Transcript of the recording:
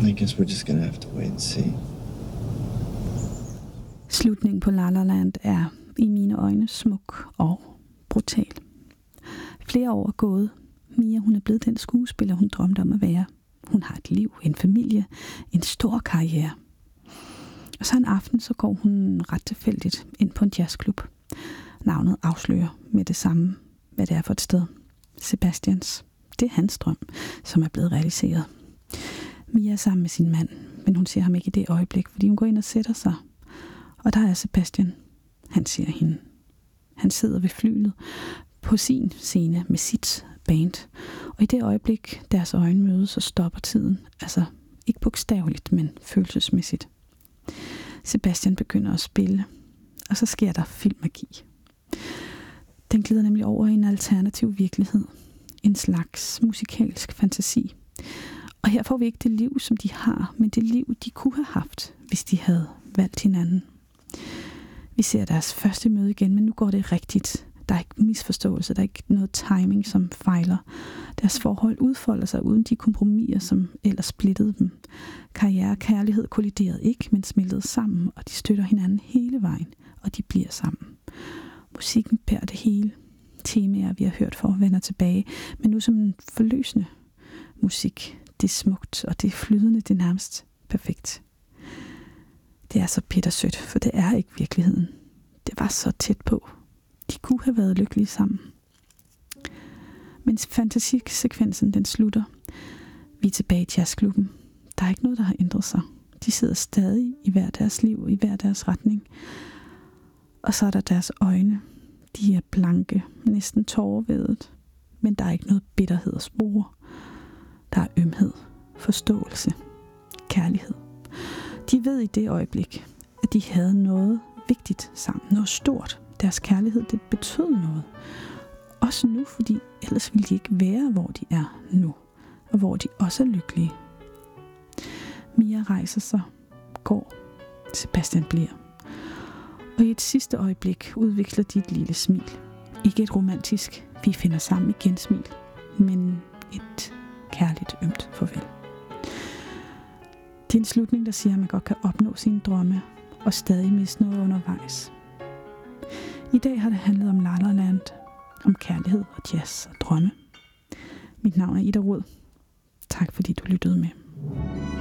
I guess we're just gonna have to wait and see. Slutningen på La La Land er i mine øjne smuk og brutal. Flere år er gået. Mia, hun er blevet den skuespiller, hun drømte om at være. Hun har et liv, en familie, en stor karriere. Og så en aften, så går hun ret tilfældigt ind på en jazzklub. Navnet afslører med det samme, hvad det er for et sted. Sebastians. Det er hans drøm, som er blevet realiseret. Mia er sammen med sin mand, men hun ser ham ikke i det øjeblik, fordi hun går ind og sætter sig. Og der er Sebastian. Han ser hende. Han sidder ved flylet på sin scene med sit band. Og i det øjeblik, deres øjne mødes, så stopper tiden. Altså ikke bogstaveligt, men følelsesmæssigt. Sebastian begynder at spille, og så sker der filmmagi. Den glider nemlig over i en alternativ virkelighed. En slags musikalsk fantasi. Og her får vi ikke det liv, som de har, men det liv, de kunne have haft, hvis de havde valgt hinanden. Vi ser deres første møde igen, men nu går det rigtigt. Der er ikke misforståelse, der er ikke noget timing, som fejler. Deres forhold udfolder sig uden de kompromiser, som ellers splittede dem. Karriere og kærlighed kolliderede ikke, men smeltede sammen, og de støtter hinanden hele vejen, og de bliver sammen. Musikken bærer det hele. Temaer, vi har hørt for, vender tilbage, men nu som en forløsende musik. Det er smukt, og det er flydende, det er nærmest perfekt. Det er så bittersødt, for det er ikke virkeligheden. Det var så tæt på. De kunne have været lykkelige sammen. Men fantasisekvensen, den slutter. Vi er tilbage i jazzklubben. Der er ikke noget, der har ændret sig. De sidder stadig i hver deres liv, i hver deres retning. Og så er der deres øjne. De er blanke, næsten tårevædet. Men der er ikke noget bitterhed at spore. Der er ømhed, forståelse, kærlighed. De ved i det øjeblik, at de havde noget vigtigt sammen. Noget stort. Deres kærlighed, det betød noget. Også nu, fordi ellers ville de ikke være, hvor de er nu. Og hvor de også er lykkelige. Mia rejser sig, går. Sebastian bliver. Og i et sidste øjeblik udvikler de et lille smil. Ikke et romantisk, vi finder sammen igen smil, men et kærligt ømt farvel. Det er en slutning, der siger, at man godt kan opnå sine drømme og stadig miste noget undervejs. I dag har det handlet om La La Land, om kærlighed og jazz og drømme. Mit navn er Ida Rud. Tak fordi du lyttede med.